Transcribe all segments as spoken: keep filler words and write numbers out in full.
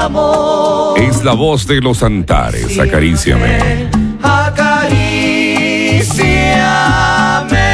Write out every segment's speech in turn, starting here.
amor. Es la voz de los Antares, Acaríciame. Acaríciame.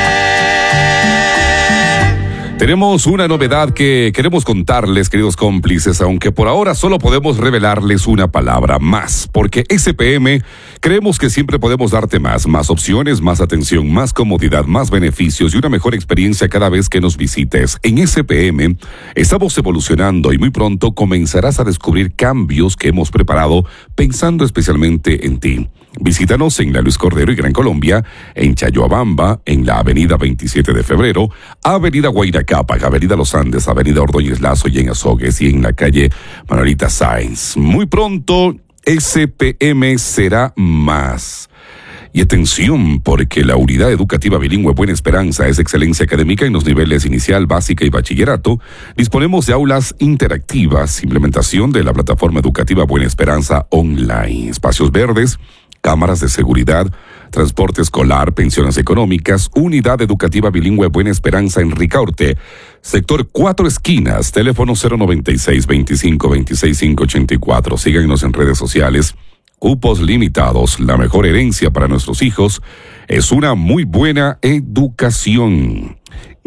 Tenemos una novedad que queremos contarles, queridos cómplices, aunque por ahora solo podemos revelarles una palabra más, porque S P M creemos que siempre podemos darte más, más opciones, más atención, más comodidad, más beneficios y una mejor experiencia cada vez que nos visites. En S P M estamos evolucionando y muy pronto comenzarás a descubrir cambios que hemos preparado pensando especialmente en ti. Visítanos en la Luis Cordero y Gran Colombia, en Chayoabamba, en la avenida veintisiete de febrero, avenida Guairacapac, avenida Los Andes, avenida Ordóñez Lazo y en Azogues y en la calle Manuelita Sáenz. Muy pronto, S P M será más. Y atención, porque la Unidad Educativa Bilingüe Buena Esperanza es excelencia académica en los niveles inicial, básica y bachillerato. Disponemos de aulas interactivas, implementación de la plataforma educativa Buena Esperanza online, espacios verdes, cámaras de seguridad, transporte escolar, pensiones económicas, Unidad Educativa Bilingüe Buena Esperanza en Ricaurte, sector Cuatro Esquinas, teléfono cero noventa y seis, veinticinco, veintiséis, quinientos ochenta y cuatro. Síganos en redes sociales. Cupos limitados, la mejor herencia para nuestros hijos es una muy buena educación.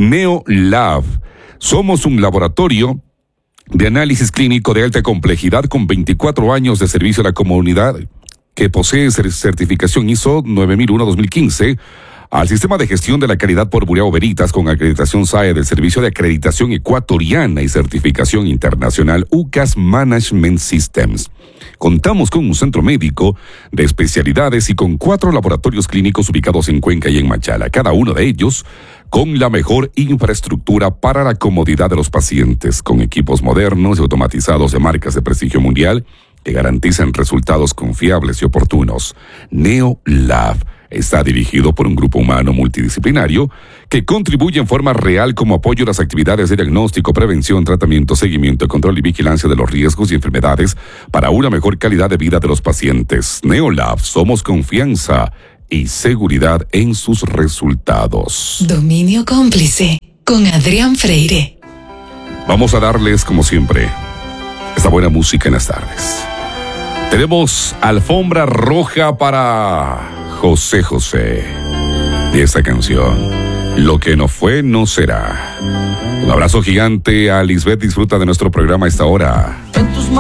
NeoLab, somos un laboratorio de análisis clínico de alta complejidad con veinticuatro años de servicio a la comunidad, que posee certificación I S O nueve mil uno dos mil quince, al Sistema de Gestión de la Calidad por Bureau Veritas con acreditación S A E del Servicio de Acreditación Ecuatoriana y certificación internacional U C A S Management Systems. Contamos con un centro médico de especialidades y con cuatro laboratorios clínicos ubicados en Cuenca y en Machala, cada uno de ellos con la mejor infraestructura para la comodidad de los pacientes, con equipos modernos y automatizados de marcas de prestigio mundial que garantizan resultados confiables y oportunos. NeoLab está dirigido por un grupo humano multidisciplinario que contribuye en forma real como apoyo a las actividades de diagnóstico, prevención, tratamiento, seguimiento, control y vigilancia de los riesgos y enfermedades para una mejor calidad de vida de los pacientes. NeoLab, somos confianza y seguridad en sus resultados. Dominio Cómplice con Adrián Freire. Vamos a darles, como siempre, esta buena música en las tardes. Tenemos alfombra roja para José José y esta canción, Lo que no fue, no será. Un abrazo gigante a Lisbeth, disfruta de nuestro programa a esta hora.